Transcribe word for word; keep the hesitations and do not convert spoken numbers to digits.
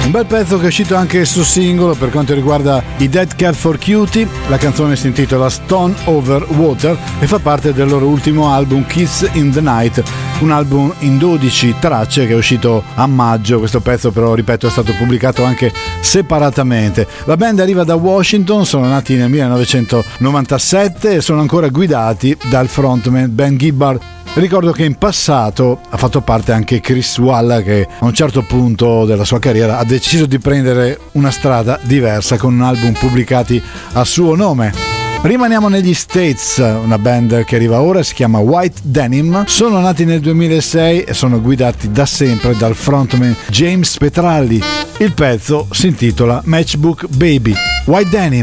Un bel pezzo che è uscito anche su singolo per quanto riguarda i Dead Cat for Cutie. La canzone si intitola Stone Over Water e fa parte del loro ultimo album Kiss in the Night, un album in dodici tracce che è uscito a maggio. Questo pezzo però, ripeto, è stato pubblicato anche separatamente. La band arriva da Washington, sono nati nel millenovecentonovantasette e sono ancora guidati dal frontman Ben Gibbard. Ricordo che in passato ha fatto parte anche Chris Walla, che a un certo punto della sua carriera ha deciso di prendere una strada diversa con un album pubblicati a suo nome. Rimaniamo negli States, una band che arriva ora si chiama White Denim, sono nati nel duemilasei e sono guidati da sempre dal frontman James Petralli. Il pezzo si intitola Matchbook Baby. White Denim.